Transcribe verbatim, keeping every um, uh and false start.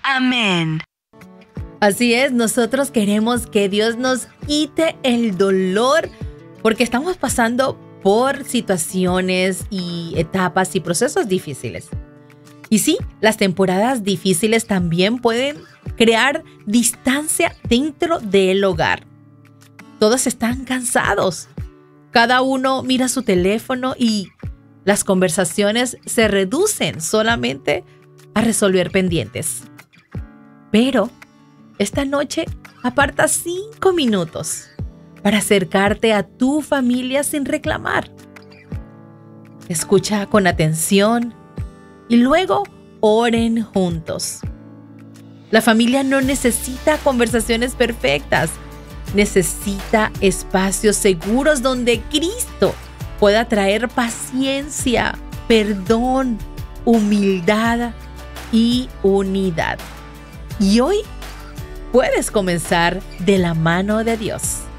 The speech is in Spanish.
Amén. Así es, nosotros queremos que Dios nos quite el dolor porque estamos pasando por situaciones y etapas y procesos difíciles. Y sí, las temporadas difíciles también pueden crear distancia dentro del hogar. Todos están cansados. Cada uno mira su teléfono y las conversaciones se reducen solamente a resolver pendientes. Pero esta noche aparta cinco minutos para acercarte a tu familia sin reclamar. Escucha con atención y luego oren juntos. La familia no necesita conversaciones perfectas, necesita espacios seguros donde Cristo pueda traer paciencia, perdón, humildad y unidad. Y hoy puedes comenzar de la mano de Dios.